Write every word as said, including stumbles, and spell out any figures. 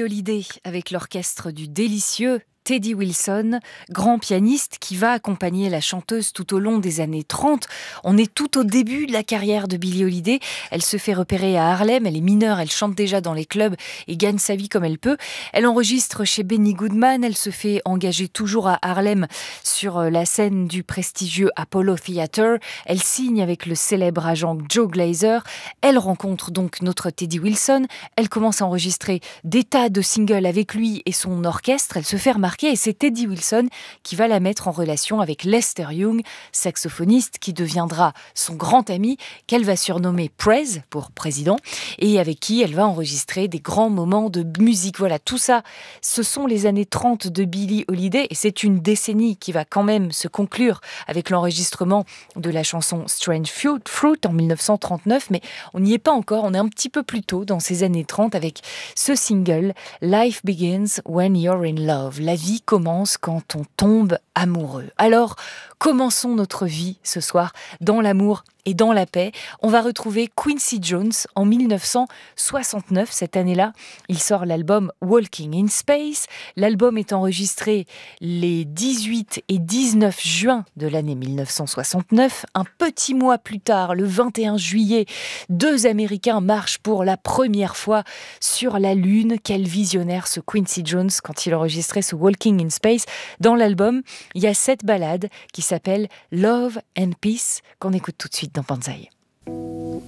Holiday avec l'orchestre du délicieux Teddy Wilson, grand pianiste qui va accompagner la chanteuse tout au long des années trente. On est tout au début de la carrière de Billie Holiday. Elle se fait repérer à Harlem, elle est mineure, elle chante déjà dans les clubs et gagne sa vie comme elle peut. Elle enregistre chez Benny Goodman, elle se fait engager toujours à Harlem sur la scène du prestigieux Apollo Theater. Elle signe avec le célèbre agent Joe Glazer. Elle rencontre donc notre Teddy Wilson. Elle commence à enregistrer des tas de singles avec lui et son orchestre. Elle se fait remarquer et c'est Teddy Wilson qui va la mettre en relation avec Lester Young, saxophoniste qui deviendra son grand ami, qu'elle va surnommer Prez pour président, et avec qui elle va enregistrer des grands moments de musique. Voilà, tout ça, ce sont les années trente de Billie Holiday, et c'est une décennie qui va quand même se conclure avec l'enregistrement de la chanson Strange Fruit, Fruit en dix-neuf cent trente-neuf, mais on n'y est pas encore, on est un petit peu plus tôt dans ces années trente avec ce single Life Begins When You're in Love. La vie commence quand on tombe amoureux. Alors, commençons notre vie ce soir dans l'amour et dans la paix. On va retrouver Quincy Jones en dix-neuf cent soixante-neuf. Cette année-là, il sort l'album Walking in Space. L'album est enregistré les dix-huit et dix-neuf juin de l'année dix-neuf cent soixante-neuf. Un petit mois plus tard, le vingt et un juillet, deux Américains marchent pour la première fois sur la Lune. Quel visionnaire ce Quincy Jones quand il enregistrait ce Walking in Space. Dans l'album, il y a cette ballade qui s'appelle Love and Peace qu'on écoute tout de suite dans Banzai.